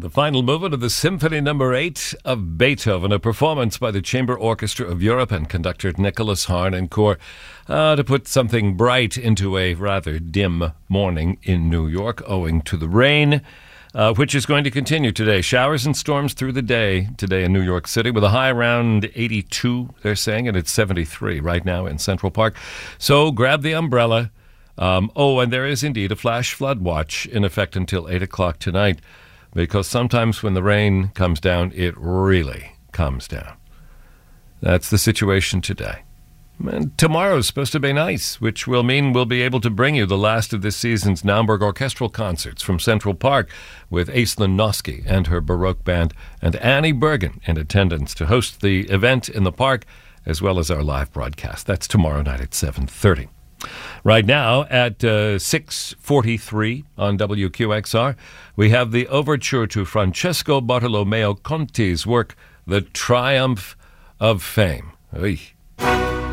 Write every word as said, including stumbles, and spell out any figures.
The final movement of the Symphony Number eight of Beethoven, a performance by the Chamber Orchestra of Europe and conductor Nicholas Harnoncourt, uh, to put something bright into a rather dim morning in New York owing to the rain, uh, which is going to continue today. Showers and storms through the day today in New York City with a high around eighty-two, they're saying, and it's seventy-three right now in Central Park. So grab the umbrella. Um, oh, and there is indeed a flash flood watch in effect until eight o'clock tonight, because sometimes when the rain comes down, it really comes down. That's the situation today. And tomorrow's supposed to be nice, which will mean we'll be able to bring you the last of this season's Naumburg Orchestral Concerts from Central Park with Aislinn Noski and her Baroque Band, and Annie Bergen in attendance to host the event in the park, as well as our live broadcast. That's tomorrow night at seven thirty. Right now at uh, six forty-three on W Q X R, we have the overture to Francesco Bartolomeo Conti's work, The Triumph of Fame. Oy.